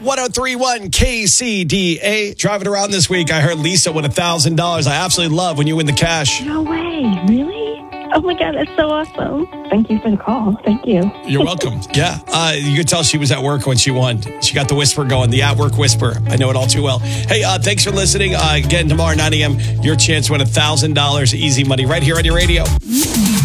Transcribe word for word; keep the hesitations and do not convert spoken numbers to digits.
one oh three point one K C D A. Driving around this week, I heard Lisa win one thousand dollars. I absolutely love when you win the cash. No way. Really? Oh, my God. That's so awesome. Thank you for the call. Thank you. You're welcome. Yeah. Uh, you could tell she was at work when she won. She got the whisper going, the at-work whisper. I know it all too well. Hey, uh, thanks for listening. Uh, again, tomorrow, nine a.m., your chance to win one thousand dollars easy money right here on your radio.